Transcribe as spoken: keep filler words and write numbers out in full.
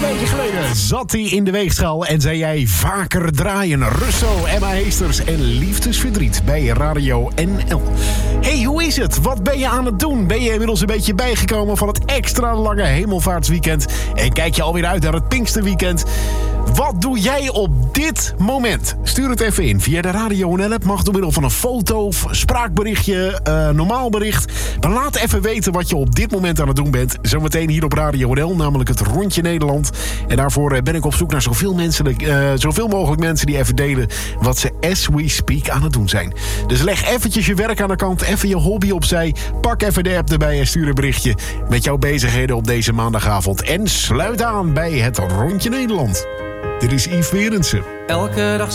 weken geleden zat hij in de weegschaal en zei jij vaker draaien. Russo, Emma Heesters en Liefdesverdriet bij Radio N L. Hey, hoe is het? Wat ben je aan het doen? Ben je inmiddels een beetje bijgekomen van het extra lange hemelvaartsweekend? En kijk je alweer uit naar het Pinksterweekend? Wat doe jij op dit moment? Stuur het even in via de Radio N L-app. Mag door middel van een foto of spraakberichtje, uh, normaal bericht. Maar laat even weten wat je op dit moment aan het doen bent. Zometeen hier op Radio N L, namelijk het Rondje Nederland. En daarvoor uh, ben ik op zoek naar zoveel, mensen, uh, zoveel mogelijk mensen die even delen wat ze as we speak aan het doen zijn. Dus leg eventjes je werk aan de kant, even je hobby opzij. Pak even de app erbij en stuur een berichtje met jouw bezigheden op deze maandagavond. En sluit aan bij het Rondje Nederland. Dit is Yves Berendsen. Elke dag